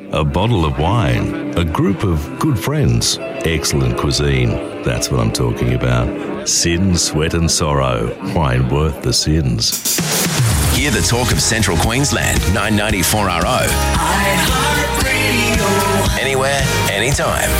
a bottle of wine, a group of good friends, excellent cuisine. That's what I'm talking about. Sin, Sweat and Sorrow. Wine worth the sins. Hear the talk of Central Queensland, 994RO. iHeartRadio. Anywhere, anytime.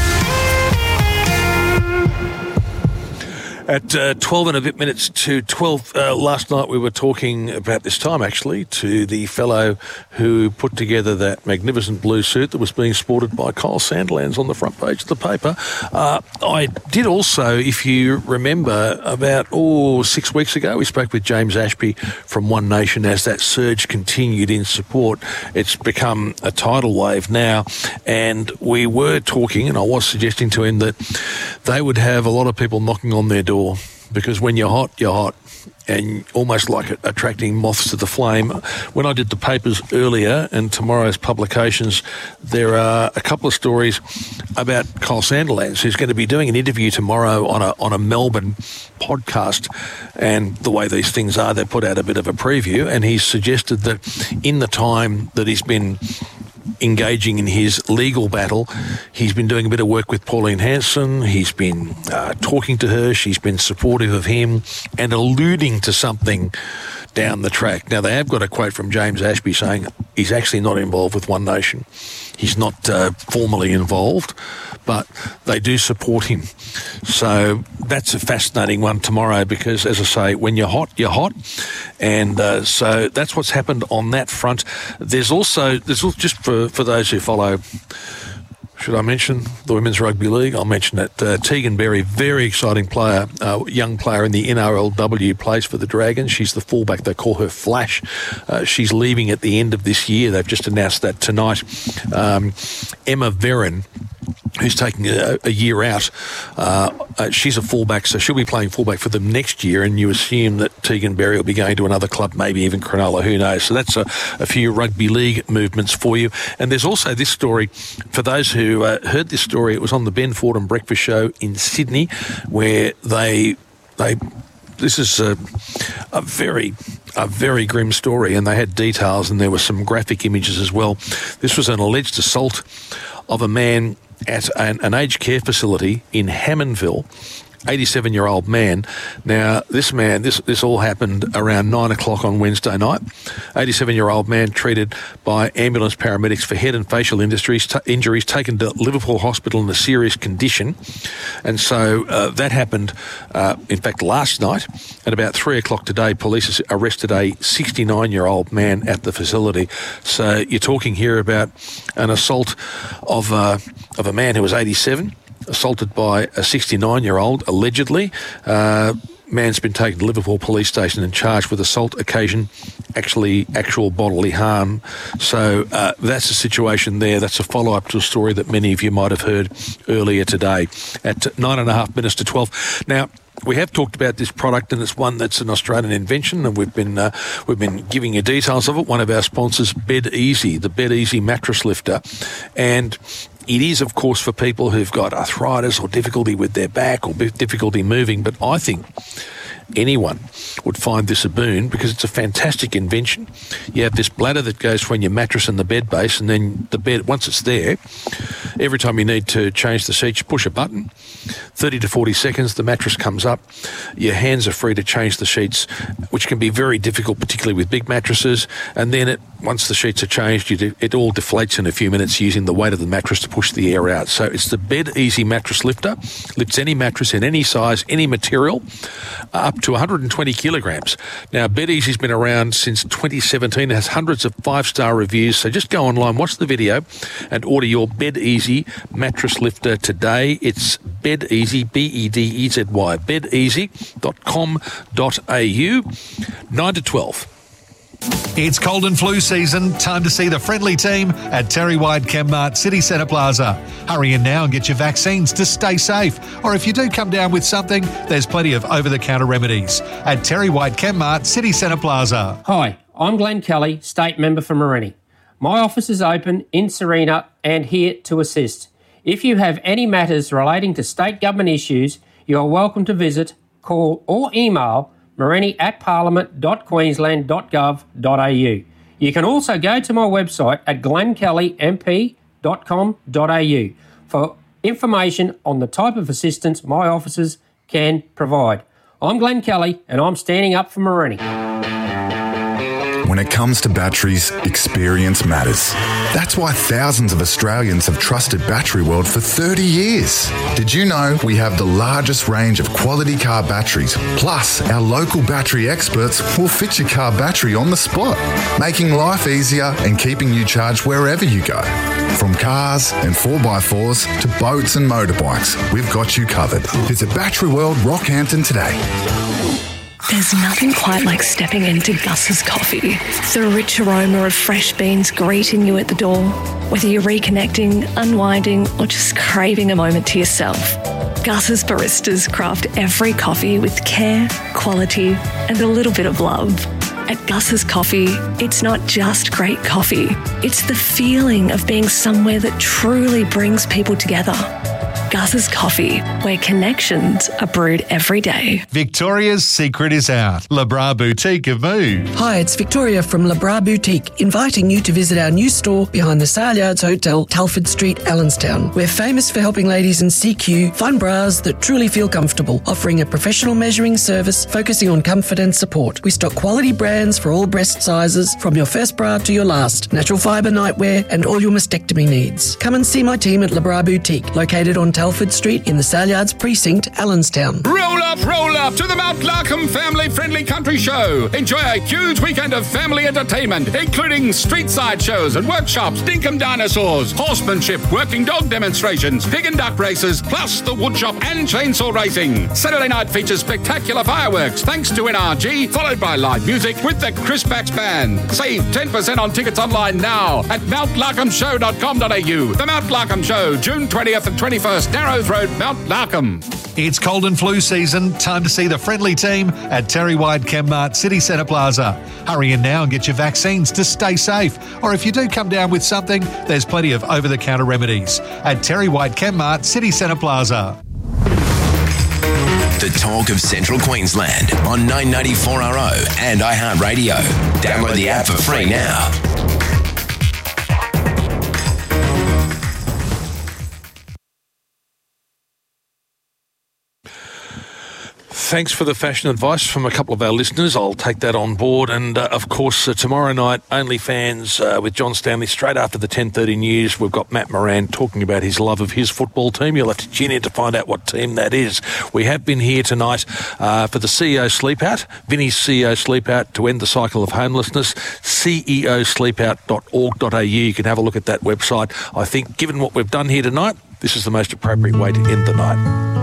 At 12 and a bit minutes to 12, last night we were talking about this time, actually, to the fellow who put together that magnificent blue suit that was being sported by Kyle Sandilands on the front page of the paper. I did also, if you remember, about 6 weeks ago, we spoke with James Ashby from One Nation as that surge continued in support. It's become a tidal wave now, and we were talking, and I was suggesting to him that they would have a lot of people knocking on their door, because when you're hot, and almost like attracting moths to the flame. When I did the papers earlier and tomorrow's publications, there are a couple of stories about Kyle Sandilands, who's going to be doing an interview tomorrow on a Melbourne podcast. And the way these things are, they put out a bit of a preview, and he's suggested that in the time that he's been engaging in his legal battle, he's been doing a bit of work with Pauline Hanson. He's been talking to her. She's been supportive of him and alluding to something down the track. Now, they have got a quote from James Ashby saying he's actually not involved with One Nation. He's not formally involved, but they do support him. So that's a fascinating one tomorrow because, as I say, when you're hot, you're hot. And so that's what's happened on that front. There's also just for those who follow, should I mention the Women's Rugby League? I'll mention that Tegan Berry, very exciting player, young player in the NRLW, plays for the Dragons. She's the fullback. They call her Flash. She's leaving at the end of this year. They've just announced that tonight. Emma Verron, who's taking a year out, she's a fullback, so she'll be playing fullback for them next year, and you assume that Tegan Berry will be going to another club, maybe even Cronulla, who knows. So that's a few rugby league movements for you. And there's also this story, for those who heard this story, it was on the Ben Fordham Breakfast Show in Sydney, where this is a very grim story, and they had details, and there were some graphic images as well. This was an alleged assault of a man at an aged care facility in Hammondville, 87-year-old man. Now, this man, this all happened around 9 o'clock on Wednesday night. 87-year-old man treated by ambulance paramedics for head and facial injuries, taken to Liverpool Hospital in a serious condition. And so that happened, in fact, last night. At about 3 o'clock today, police arrested a 69-year-old man at the facility. So you're talking here about an assault of a man who was 87, assaulted by a 69-year-old, allegedly. Man's been taken to Liverpool Police Station and charged with assault, actual bodily harm. So that's the situation there. That's a follow-up to a story that many of you might have heard earlier today at 9.5 minutes to 12. Now, we have talked about this product, and it's one that's an Australian invention, and we've been giving you details of it. One of our sponsors, Bed Easy, the Bed Easy mattress lifter, and it is, of course, for people who've got arthritis or difficulty with their back or difficulty moving, but I think anyone would find this a boon because it's a fantastic invention. You have this bladder that goes between your mattress and the bed base, and then the bed, once it's there, every time you need to change the sheet, you push a button. 30 to 40 seconds, the mattress comes up. Your hands are free to change the sheets, which can be very difficult, particularly with big mattresses. And then once the sheets are changed, it all deflates in a few minutes using the weight of the mattress to push the air out. So it's the Bed Easy mattress lifter. Lifts any mattress in any size, any material, up to 120 kilograms. Now, Bed Easy's been around since 2017. It has hundreds of 5-star reviews. So just go online, watch the video, and order your Bed Easy mattress lifter today. It's Bed Easy, Bedezy, bedezy.com.au, 9 to 12. It's cold and flu season. Time to see the friendly team at Terry White Chemmart City Centre Plaza. Hurry in now and get your vaccines to stay safe. Or if you do come down with something, there's plenty of over-the-counter remedies at Terry White Chemmart City Centre Plaza. Hi, I'm Glenn Kelly, State Member for Morenni. My office is open in Serena and here to assist. If you have any matters relating to state government issues, you are welcome to visit, call or email Morenni@parliament.queensland.gov.au. You can also go to my website at glennkellymp.com.au for information on the type of assistance my offices can provide. I'm Glenn Kelly and I'm standing up for Morini. When it comes to batteries, experience matters. That's why thousands of Australians have trusted Battery World for 30 years. Did you know we have the largest range of quality car batteries? Plus, our local battery experts will fit your car battery on the spot, making life easier and keeping you charged wherever you go. From cars and 4x4s to boats and motorbikes, we've got you covered. Visit Battery World Rockhampton today. There's nothing quite like stepping into Gus's Coffee. The rich aroma of fresh beans greeting you at the door. Whether you're reconnecting, unwinding, or just craving a moment to yourself, Gus's baristas craft every coffee with care, quality, and a little bit of love. At Gus's Coffee, it's not just great coffee. It's the feeling of being somewhere that truly brings people together. Gus's Coffee, where connections are brewed every day. Victoria's secret is out. Le Bras Boutique have moved. Hi, it's Victoria from Le Bras Boutique, inviting you to visit our new store behind the Saleyards Hotel, Telford Street, Allenstown. We're famous for helping ladies in CQ find bras that truly feel comfortable, offering a professional measuring service focusing on comfort and support. We stock quality brands for all breast sizes, from your first bra to your last, natural fibre nightwear, and all your mastectomy needs. Come and see my team at Le Bras Boutique, located on Telford Street in the Saleyards Precinct, Allenstown. Roll up to the Mount Larkham family-friendly country show. Enjoy a huge weekend of family entertainment, including street-side shows and workshops, dinkum dinosaurs, horsemanship, working dog demonstrations, pig and duck races, plus the woodshop and chainsaw racing. Saturday night features spectacular fireworks thanks to NRG, followed by live music with the Chris Bax Band. Save 10% on tickets online now at mountlarkhamshow.com.au. The Mount Larkham Show, June 20th and 21st, Narrows Road, Mount Larkham. It's cold and flu season. Time to see the friendly team at Terry White Chemmart City Centre Plaza. Hurry in now and get your vaccines to stay safe. Or if you do come down with something, there's plenty of over-the-counter remedies at Terry White Chemmart City Centre Plaza. The talk of Central Queensland on 994RO and iHeartRadio. Download the app for free now. Thanks for the fashion advice from a couple of our listeners. I'll take that on board. And, of course, tomorrow night, OnlyFans with John Stanley, straight after the 10:30 news. We've got Matt Moran talking about his love of his football team. You'll have to tune in to find out what team that is. We have been here tonight for the CEO Sleep Out, Vinnie's CEO Sleep Out, to end the cycle of homelessness, ceosleepout.org.au. You can have a look at that website. I think, given what we've done here tonight, this is the most appropriate way to end the night.